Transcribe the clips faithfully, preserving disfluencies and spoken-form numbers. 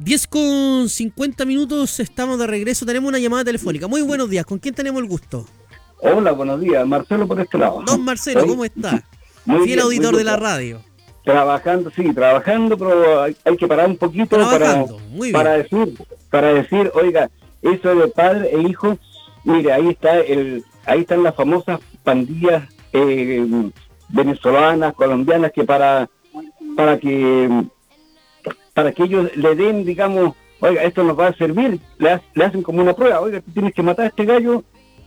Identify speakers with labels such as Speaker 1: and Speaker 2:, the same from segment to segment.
Speaker 1: diez con cincuenta minutos, estamos de regreso, tenemos una llamada telefónica. Muy buenos días, ¿con quién tenemos el gusto?
Speaker 2: Hola, buenos días, Marcelo por este lado.
Speaker 1: Don Marcelo, ¿cómo está?
Speaker 2: Muy
Speaker 1: Fiel
Speaker 2: bien,
Speaker 1: auditor
Speaker 2: muy
Speaker 1: de
Speaker 2: bien.
Speaker 1: la radio.
Speaker 2: Trabajando, sí, trabajando, pero hay, hay que parar un poquito para,
Speaker 1: Trabajando, muy bien.
Speaker 2: para decir, para decir, oiga, eso de padre e hijo, mire, ahí está el, ahí están las famosas pandillas eh, venezolanas, colombianas, que para, para que, para que ellos le den, digamos, oiga, esto nos va a servir, le, ha- le hacen como una prueba, oiga, tú tienes que matar a este gallo,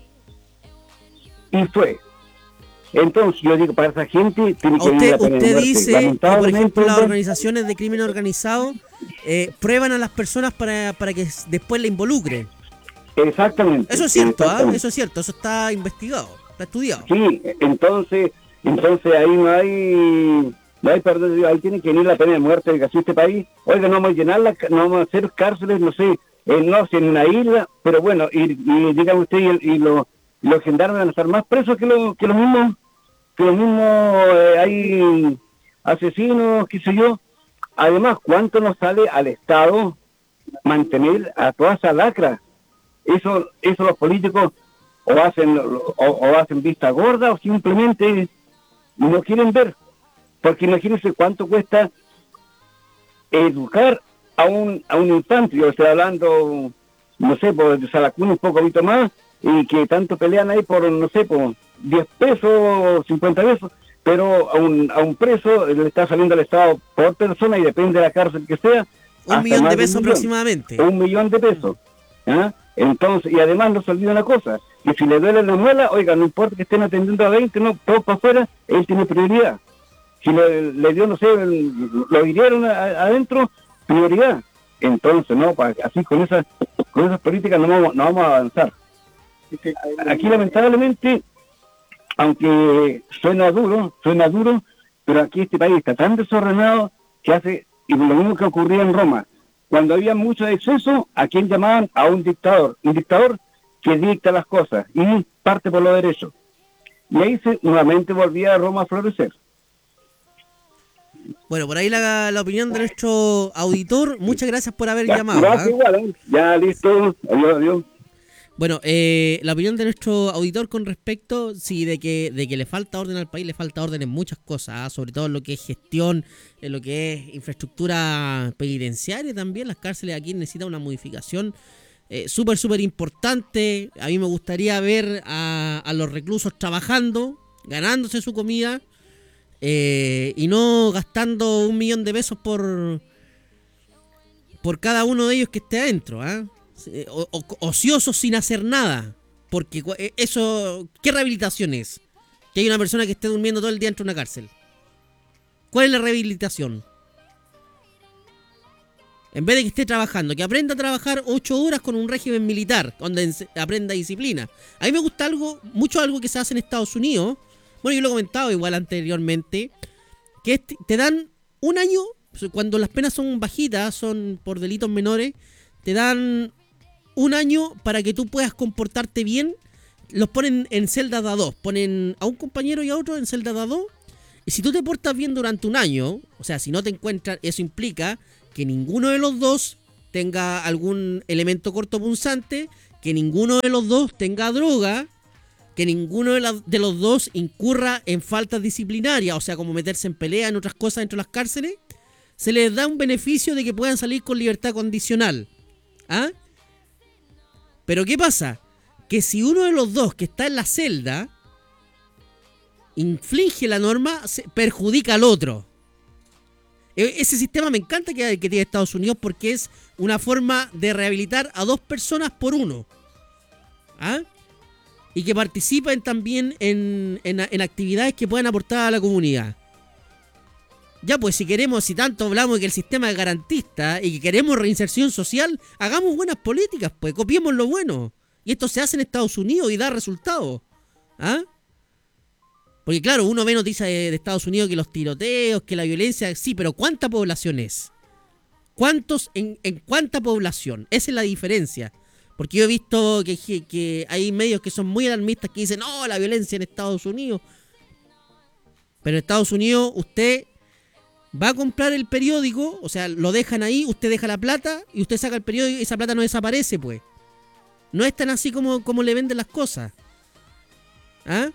Speaker 2: y fue. Entonces yo digo, para esa gente tiene
Speaker 1: A
Speaker 2: que venir
Speaker 1: usted,
Speaker 2: la pena de
Speaker 1: usted
Speaker 2: muerte.
Speaker 1: dice que, por
Speaker 2: Lamentablemente,
Speaker 1: ejemplo, las
Speaker 2: ¿no?
Speaker 1: organizaciones de crimen organizado eh, prueban a las personas para, para que s- después le involucren.
Speaker 2: Exactamente.
Speaker 1: Eso es cierto, ¿ah?
Speaker 2: exactamente.
Speaker 1: Eso es cierto, eso está investigado, está estudiado.
Speaker 2: Sí, entonces, entonces ahí no hay, no hay perdón, ahí tiene que venir la pena de muerte. Oiga, si este país, oiga, no vamos a llenar, la, no vamos a hacer cárceles, no sé, eh, no sé, en una isla, pero bueno, y, y dígame usted, y, el- y los, los gendarmes van a estar más presos que, los que los mismos, que los mismos, eh, hay asesinos, qué sé yo. Además, ¿cuánto nos sale al Estado mantener a toda esa lacra? Eso, eso los políticos o hacen o, o hacen vista gorda o simplemente no quieren ver, porque imagínense cuánto cuesta educar a un a un infante. Yo estoy hablando, no sé, por de Salacuna un poco más, y que tanto pelean ahí por, no sé, por diez pesos, cincuenta pesos, pero a un, a un preso le está saliendo al Estado por persona, y depende de la cárcel que sea,
Speaker 1: Un
Speaker 2: hasta
Speaker 1: millón
Speaker 2: más
Speaker 1: de
Speaker 2: un
Speaker 1: pesos
Speaker 2: millón.
Speaker 1: aproximadamente.
Speaker 2: Un millón de pesos. ¿Ah? Entonces, y además no se olvida una cosa, que si le duele la muela, oiga, no importa que estén atendiendo a veinte, no, todos para afuera, él tiene prioridad. Si le, le dio, no sé, el- lo hirieron a- a- adentro, prioridad. Entonces, no, pa- así con esas con esas políticas no vamos, no vamos a avanzar. Aquí lamentablemente, aunque suena duro, suena duro, pero aquí este país está tan desordenado que hace, y lo mismo que ocurría en Roma, cuando había mucho exceso, ¿a quién llamaban? A un dictador, un dictador que dicta las cosas y parte por los derechos. Y ahí se, nuevamente volvía a Roma a florecer.
Speaker 1: Bueno, por ahí la, la opinión de nuestro auditor. Muchas gracias por haber
Speaker 2: Ya,
Speaker 1: llamado.
Speaker 2: gracias,
Speaker 1: ¿ah?
Speaker 2: igual, ¿eh? Ya listo, adiós, adiós.
Speaker 1: Bueno, eh, la opinión de nuestro auditor con respecto, sí, de que de que le falta orden al país, le falta orden en muchas cosas, ¿ah? Sobre todo en lo que es gestión, en lo que es infraestructura penitenciaria también. Las cárceles aquí necesitan una modificación eh, súper, súper importante. A mí me gustaría ver a, a los reclusos trabajando, ganándose su comida, eh, y no gastando un millón de pesos por, por cada uno de ellos que esté adentro, ¿ah? Eh, o- o- ociosos sin hacer nada. Porque cu- eh, eso, ¿qué rehabilitación es? Que hay una persona que esté durmiendo todo el día dentro de una cárcel. ¿Cuál es la rehabilitación? En vez de que esté trabajando, que aprenda a trabajar ocho horas con un régimen militar, donde ense- aprenda disciplina. A mí me gusta algo, mucho algo que se hace en Estados Unidos. Bueno, yo lo he comentado igual anteriormente, que es- te dan un año, cuando las penas son bajitas, son por delitos menores, te dan un año para que tú puedas comportarte bien. Los ponen en celdas de a dos, ponen a un compañero y a otro en celdas de a dos. Y si tú te portas bien durante un año, o sea, si no te encuentran, eso implica que ninguno de los dos tenga algún elemento cortopunzante, que ninguno de los dos tenga droga, que ninguno de, la- de los dos incurra en faltas disciplinarias, o sea, como meterse en pelea, en otras cosas dentro de las cárceles, se les da un beneficio de que puedan salir con libertad condicional. ¿Ah? Pero ¿qué pasa? Que si uno de los dos que está en la celda inflige la norma, se perjudica al otro. E- Ese sistema me encanta que, que tiene Estados Unidos, porque es una forma de rehabilitar a dos personas por uno. ¿Ah? Y que participen también en, en, en actividades que puedan aportar a la comunidad. Ya, pues si queremos, si tanto hablamos de que el sistema es garantista y que queremos reinserción social, hagamos buenas políticas, pues copiemos lo bueno. Y esto se hace en Estados Unidos y da resultados. ¿Ah? Porque claro, uno ve noticias de, de Estados Unidos, que los tiroteos, que la violencia, sí, pero ¿cuánta población es? ¿Cuántos en, en cuánta población? Esa es la diferencia. Porque yo he visto que, que, que hay medios que son muy alarmistas que dicen, no, la violencia en Estados Unidos. Pero en Estados Unidos usted va a comprar el periódico, o sea, lo dejan ahí, usted deja la plata y usted saca el periódico y esa plata no desaparece, pues. No es tan así como, como le venden las cosas. ¿Ah?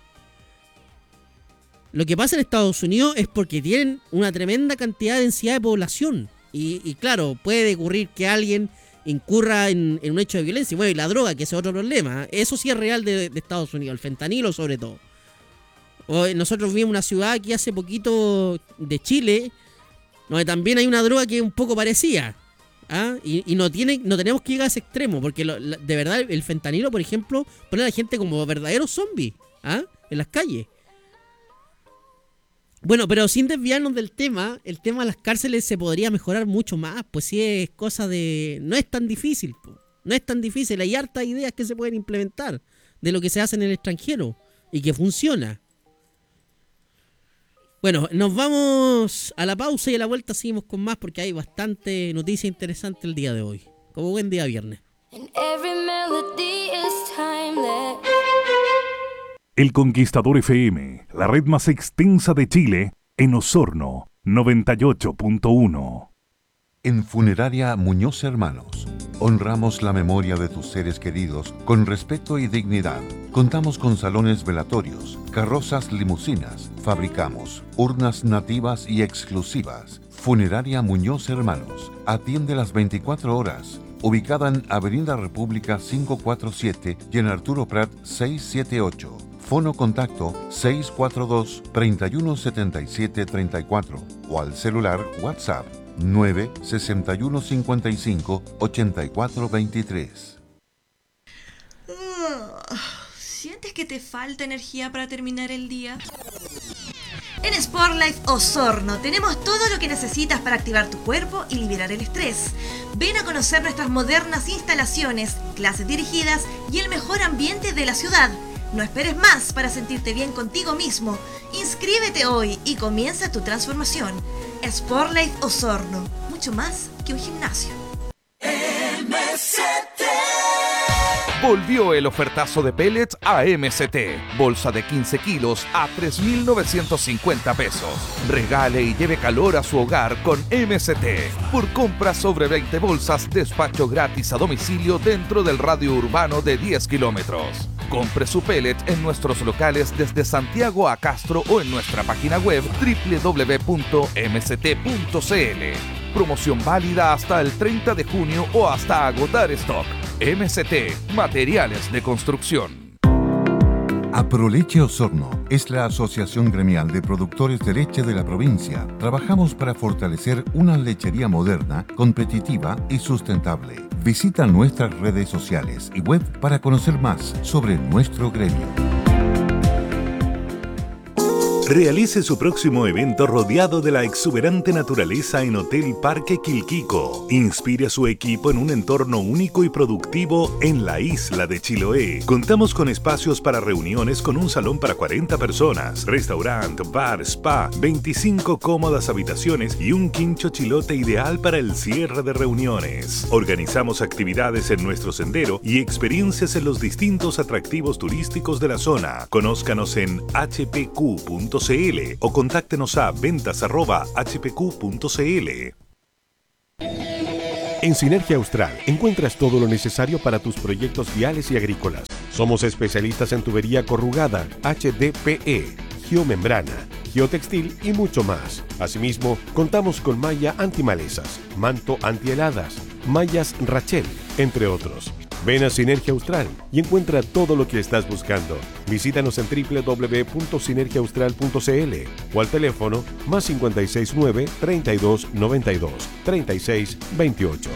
Speaker 1: Lo que pasa en Estados Unidos es porque tienen una tremenda cantidad de densidad de población. Y, y claro, puede ocurrir que alguien incurra en, en un hecho de violencia. Bueno, y la droga, que ese es otro problema. Eso sí es real de, de Estados Unidos, el fentanilo sobre todo. O, nosotros vivimos en una ciudad aquí hace poquito de Chile, donde también hay una droga que es un poco parecida. ¿Ah? Y, y no tiene, no tenemos que llegar a ese extremo, porque lo, la, de verdad el fentanilo, por ejemplo, pone a la gente como verdaderos zombies, ¿ah? En las calles. Bueno, pero sin desviarnos del tema, el tema de las cárceles se podría mejorar mucho más, pues sí es cosa de... No es tan difícil, po. No es tan difícil, hay hartas ideas que se pueden implementar de lo que se hace en el extranjero y que funciona. Bueno, nos vamos a la pausa y a la vuelta seguimos con más porque hay bastante noticia interesante el día de hoy. Como buen día viernes.
Speaker 3: El Conquistador F M, la red más extensa de Chile, en Osorno, noventa y ocho punto uno.
Speaker 4: En Funeraria Muñoz Hermanos, honramos la memoria de tus seres queridos con respeto y dignidad. Contamos con salones velatorios, carrozas limusinas, fabricamos urnas nativas y exclusivas. Funeraria Muñoz Hermanos, atiende las veinticuatro horas. Ubicada en Avenida República quinientos cuarenta y siete y en Arturo Prat seiscientos setenta y ocho. Fono contacto seis cuatro dos, tres uno siete siete tres cuatro o al celular WhatsApp nueve seis uno cinco cinco ocho cuatro dos tres.
Speaker 5: ¿Sientes que te falta energía para terminar el día? En Sportlife Osorno tenemos todo lo que necesitas para activar tu cuerpo y liberar el estrés. Ven a conocer nuestras modernas instalaciones, clases dirigidas y el mejor ambiente de la ciudad. No esperes más para sentirte bien contigo mismo. Inscríbete hoy y comienza tu transformación. Sportlife Osorno, mucho más que un gimnasio.
Speaker 6: M C T.
Speaker 7: Volvió el ofertazo de pellets a M C T. Bolsa de quince kilos a tres mil novecientos cincuenta pesos. Regale y lleve calor a su hogar con M C T. Por compra sobre veinte bolsas, despacho gratis a domicilio dentro del radio urbano de diez kilómetros. Compre su pellet en nuestros locales desde Santiago a Castro o en nuestra página web doble u doble u doble u punto m c t punto c l. Promoción válida hasta el treinta de junio o hasta agotar stock. M C T, materiales de construcción.
Speaker 4: Aproleche Osorno es la asociación gremial de productores de leche de la provincia. Trabajamos para fortalecer una lechería moderna, competitiva y sustentable. Visita nuestras redes sociales y web para conocer más sobre nuestro gremio.
Speaker 3: Realice su próximo evento rodeado de la exuberante naturaleza en Hotel Parque Quilquico. Inspire a su equipo en un entorno único y productivo en la isla de Chiloé. Contamos con espacios para reuniones con un salón para cuarenta personas, restaurante, bar, spa, veinticinco cómodas habitaciones y un quincho chilote ideal para el cierre de reuniones. Organizamos actividades en nuestro sendero y experiencias en los distintos atractivos turísticos de la zona. Conózcanos en h p q punto c l o contáctenos a ventas arroba h p q punto c l.
Speaker 8: En Sinergia Austral encuentras todo lo necesario para tus proyectos viales y agrícolas. Somos especialistas en tubería corrugada, H D P E, geomembrana, geotextil y mucho más. Asimismo, contamos con malla antimalezas, manto antiheladas, mallas Rachel, entre otros. Ven a Sinergia Austral y encuentra todo lo que estás buscando. Visítanos en doble u doble u doble u punto sinergia austral punto c l o al teléfono más cinco seis nueve, treinta y dos, noventa y dos, treinta y seis, veintiocho.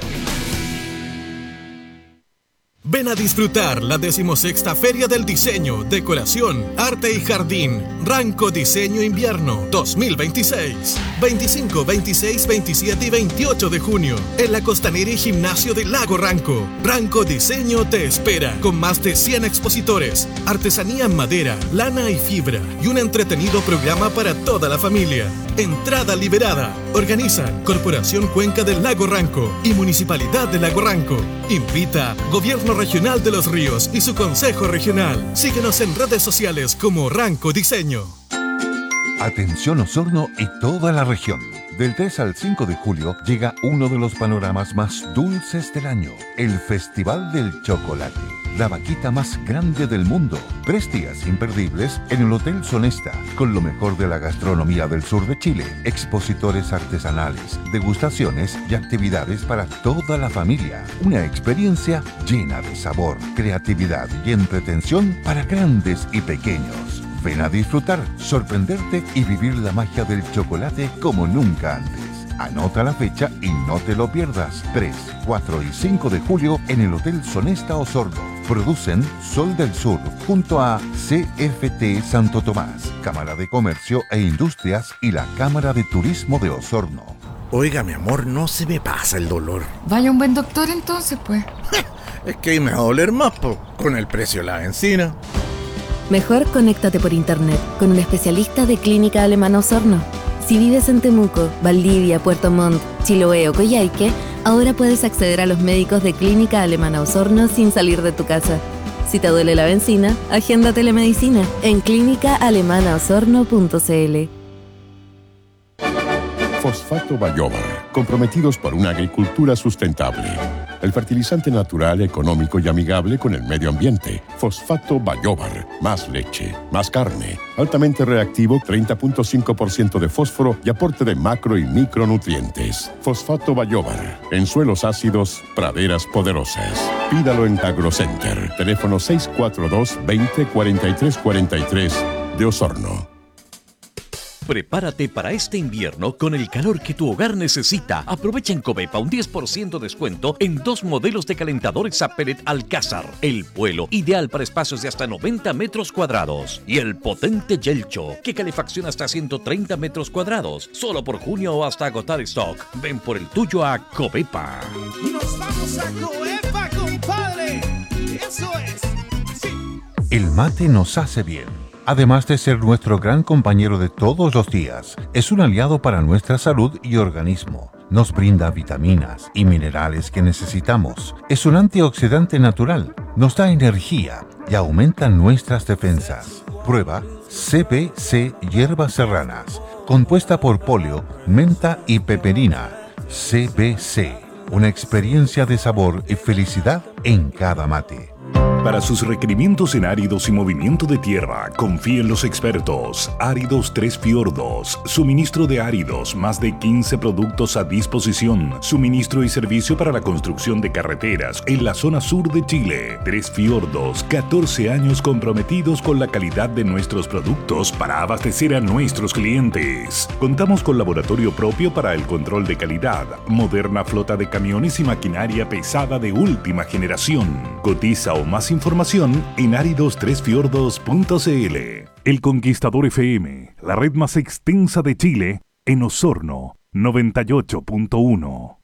Speaker 9: Ven a disfrutar la decimosexta Feria del Diseño, Decoración, Arte y Jardín, Ranco Diseño Invierno dos mil veintiséis. veinticinco, veintiséis, veintisiete y veintiocho de junio, en la Costanera y Gimnasio del Lago Ranco. Ranco Diseño te espera, con más de cien expositores, artesanía en madera, lana y fibra, y un entretenido programa para toda la familia. Entrada liberada. Organizan Corporación Cuenca del Lago Ranco y Municipalidad del Lago Ranco. Invita Gobierno Regional de los Ríos y su Consejo Regional. Síguenos en redes sociales como Ranco Diseño.
Speaker 4: Atención Osorno y toda la región. Del tres al cinco de julio llega uno de los panoramas más dulces del año, el Festival del Chocolate, la vaquita más grande del mundo. Tres días imperdibles en el Hotel Sonesta, con lo mejor de la gastronomía del sur de Chile, expositores artesanales, degustaciones y actividades para toda la familia. Una experiencia llena de sabor, creatividad y entretención para grandes y pequeños. Ven a disfrutar, sorprenderte y vivir la magia del chocolate como nunca antes. Anota la fecha y no te lo pierdas. tres, cuatro y cinco de julio en el Hotel Sonesta Osorno. Producen Sol del Sur junto a C F T Santo Tomás, Cámara de Comercio e Industrias y la Cámara de Turismo de Osorno.
Speaker 10: Oiga, mi amor, no se me pasa el dolor.
Speaker 11: Vaya un buen doctor entonces, pues.
Speaker 10: Es que ahí me va a doler más, po, con el precio de la benzina.
Speaker 12: Mejor conéctate por internet con un especialista de Clínica Alemana Osorno. Si vives en Temuco, Valdivia, Puerto Montt, Chiloé o Coyhaique, ahora puedes acceder a los médicos de Clínica Alemana Osorno sin salir de tu casa. Si te duele la benzina, agenda telemedicina en clínica alemana osorno punto c l.
Speaker 13: Fosfato Bayóvar, comprometidos por una agricultura sustentable. El fertilizante natural, económico y amigable con el medio ambiente. Fosfato Bayóvar. Más leche, más carne. Altamente reactivo, treinta punto cinco por ciento de fósforo y aporte de macro y micronutrientes. Fosfato Bayóvar. En suelos ácidos, praderas poderosas. Pídalo en AgroCenter. Teléfono seis cuatro dos, veinte, cuarenta y tres cuarenta y tres de Osorno.
Speaker 14: Prepárate para este invierno con el calor que tu hogar necesita. Aprovecha en Covepa un diez por ciento de descuento en dos modelos de calentadores a pellet Alcázar. El Vuelo, ideal para espacios de hasta noventa metros cuadrados. Y el potente Yelcho, que calefacciona hasta ciento treinta metros cuadrados. Solo por junio o hasta agotar stock. Ven por el tuyo a Covepa.
Speaker 6: Nos vamos a Covepa, compadre. Eso es. Sí.
Speaker 4: El mate nos hace bien. Además de ser nuestro gran compañero de todos los días, es un aliado para nuestra salud y organismo. Nos brinda vitaminas y minerales que necesitamos. Es un antioxidante natural, nos da energía y aumenta nuestras defensas. Prueba C B C Hierbas Serranas, compuesta por poleo, menta y peperina. C B C, una experiencia de sabor y felicidad en cada mate.
Speaker 3: Para sus requerimientos en áridos y movimiento de tierra, confíe en los expertos. Áridos Tres Fiordos. Suministro de áridos, más de quince productos a disposición. Suministro y servicio para la construcción de carreteras en la zona sur de Chile. Tres Fiordos, catorce años comprometidos con la calidad de nuestros productos para abastecer a nuestros clientes. Contamos con laboratorio propio para el control de calidad, moderna flota de camiones y maquinaria pesada de última generación. Cotiza o más información en áridos tres fiordos punto c l. El Conquistador F M, la red más extensa de Chile, en Osorno, noventa y ocho punto uno.